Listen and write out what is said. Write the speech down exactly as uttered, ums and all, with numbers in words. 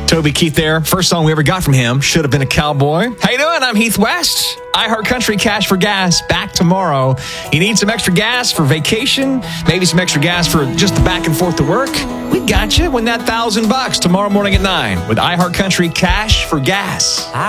Toby Keith there. First song we ever got from him, Should Have Been a Cowboy. How you doing? I'm Heath West. iHeartCountry Cash for Gas, back tomorrow. You need some extra gas for vacation? Maybe some extra gas for just the back and forth to work? We got you. Win that thousand bucks tomorrow morning at nine with iHeartCountry Cash for Gas.